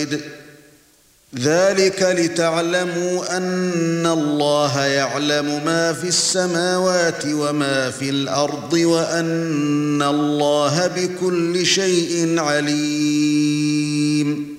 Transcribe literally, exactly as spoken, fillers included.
بَعِيدٍ ذَلِكَ لِتَعْلَمُوا أَنَّ اللَّهَ يَعْلَمُ مَا فِي السَّمَاوَاتِ وَمَا فِي الْأَرْضِ وَأَنَّ اللَّهَ بِكُلِّ شَيْءٍ عَلِيمٌ